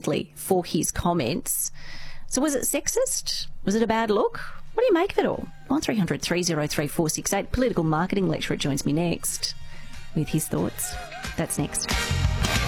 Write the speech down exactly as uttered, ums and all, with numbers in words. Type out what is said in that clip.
directly for his comments. So was it sexist? Was it a bad look? What do you make of it all? one three hundred three oh three four six eight. Political marketing lecturer joins me next with his thoughts. That's next.